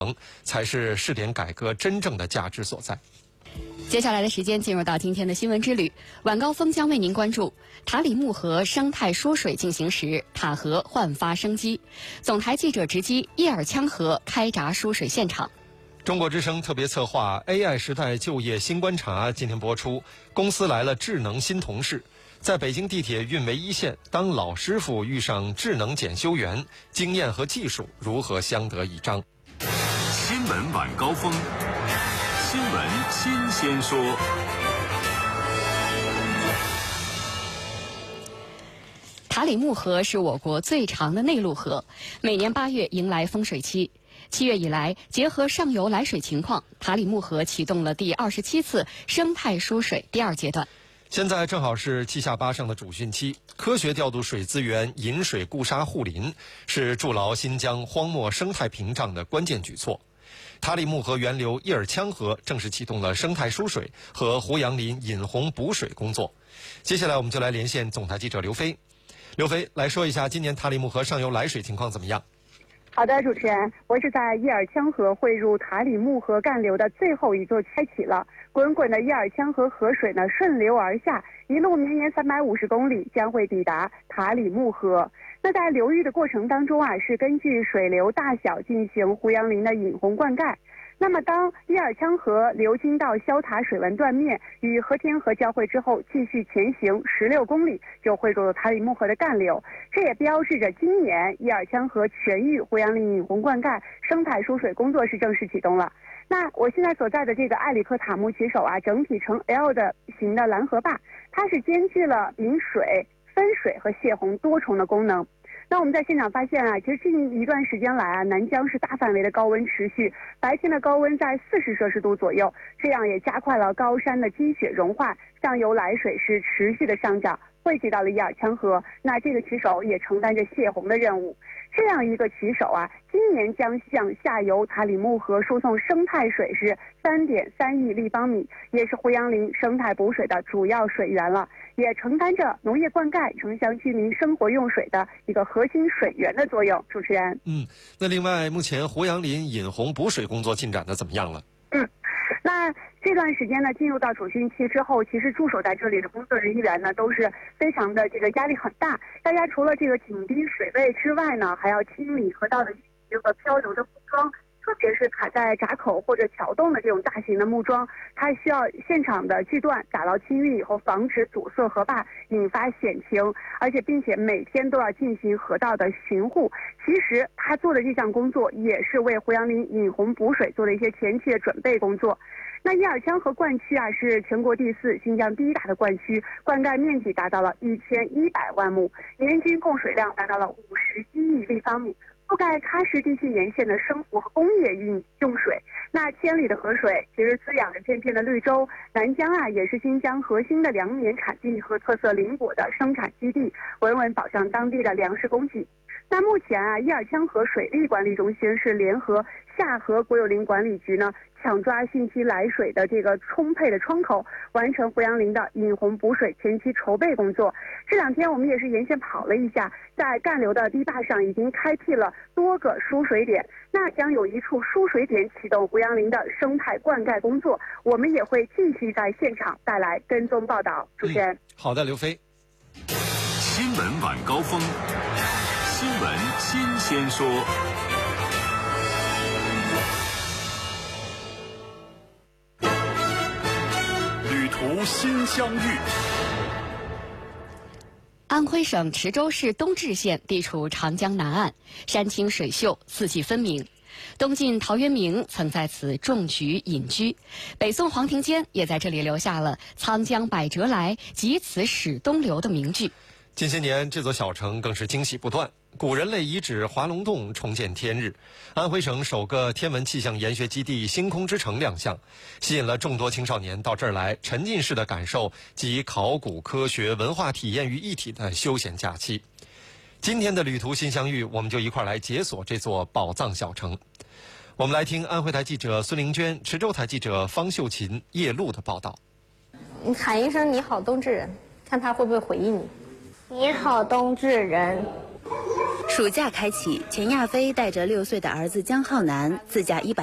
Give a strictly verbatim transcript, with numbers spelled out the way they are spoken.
才是试点改革真正的价值所在。 接下来的时间进入到今天的新闻之旅，晚高峰将为您关注塔里木河生态疏水进行时，塔河焕发生机。总台记者直击叶尔羌河开闸疏水现场。 中国之声特别策划 A I 时代就业新观察今天播出。公司来了智能新同事，在北京地铁运维一线当老师傅遇上智能检修员，经验和技术如何相得益彰？ 新闻晚高峰，新闻新鲜说。 塔里木河是我国最长的内陆河，每年八月迎来丰水期。七月以来，结合上游来水情况，塔里木河启动了第二十七次生态疏水第二阶段。 现在正好是七下八上的主汛期，科学调度水资源、引水固沙护林，是筑牢新疆荒漠生态屏障的关键举措。塔里木河源流叶尔羌河正式启动了生态疏水和胡杨林引洪补水工作。接下来我们就来连线总台记者刘飞。刘飞来说一下今年塔里木河上游来水情况怎么样？ 好的，主持人，我是在叶尔羌河汇入塔里木河干流的最后一座开启了。滚滚的叶尔羌河河水呢顺流而下，一路绵延三百五十公里，将会抵达塔里木河。那在流域的过程当中啊，是根据水流大小进行胡杨林的引洪灌溉。那么当叶尔羌河流经到肖塔水文断面与和田河交汇之后，继续前行十六公里就汇入了塔里木河的干流。这也标志着今年叶尔羌河全域胡杨林引洪灌溉生态疏水工作是正式启动了。那我现在所在的这个艾里克塔木骑手啊，整体呈 L 的形的拦河坝，它是兼具了引水、分水和泄洪多重的功能。那我们在现场发现啊，其实近一段时间来啊，南疆是大范围的高温持续，白天的高温在四十摄氏度左右，这样也加快了高山的积雪融化，上游来水是持续的上涨，汇集到了叶尔羌河。那这个骑手也承担着泄洪的任务。这样一个骑手啊，今年将向下游塔里木河输送生态水是三点三亿立方米，也是胡杨林生态补水的主要水源了，也承担着农业灌溉、城乡居民生活用水的一个核心水源的作用。主持人， 嗯，那另外，目前胡杨林引洪补水工作进展的怎么样了？ 嗯。那这段时间呢，进入到主汛期之后，其实驻守在这里的工作人员呢，都是非常的这个压力很大。大家除了这个紧逼水位之外呢，还要清理河道的淤积和漂流的木桩，特别是卡在闸口或者桥洞的这种大型的木桩，它需要现场的锯断、打捞清运以后，防止阻塞河坝，引发险情，而且并且每天都要进行河道的巡护。其实他做的这项工作也是为胡杨林引洪补水做了一些前期的准备工作。那叶尔羌河灌区啊是全国第四、新疆第一大的灌区，灌溉面积达到了一千一百万亩，年均供水量达到了五十一亿立方米，覆盖喀什地区沿线的生活和工业用用水。那千里的河水其实滋养着片片的绿洲，南疆啊也是新疆核心的粮棉产地和特色林果的生产基地，稳稳保障当地的粮食供给。那目前啊，叶尔羌河水利管理中心是联合下河国有林管理局呢，抢抓汛期来水的这个充沛的窗口，完成胡杨林的引洪补水前期筹备工作。这两天我们也是沿线跑了一下，在干流的堤坝上已经开辟了多个输水点，那将有一处输水点启动胡杨林的生态灌溉工作，我们也会继续在现场带来跟踪报道。主持人， 嗯、好的，刘飞。 新闻晚高峰，新闻新鲜说。旅途新相遇。 安徽省池州市东至县地处长江南岸，山清水秀，四季分明。东晋陶渊明曾在此种菊隐居，北宋黄庭坚也在这里留下了“沧江百折来，即此始东流”的名句。 近些年，这座小城更是惊喜不断。古人类遗址华龙洞重见天日，安徽省首个天文气象研学基地星空之城亮相，吸引了众多青少年到这儿来沉浸式的感受集考古、科学、文化体验于一体的休闲假期。今天的旅途新相遇，我们就一块来解锁这座宝藏小城。我们来听安徽台记者孙玲娟、池州台记者方秀琴、叶璐的报道。 你喊一声“你好，东至人”，看他会不会回应你。 你好，东至人。 暑假开启，钱亚飞带着六岁的儿子江浩南自驾一百。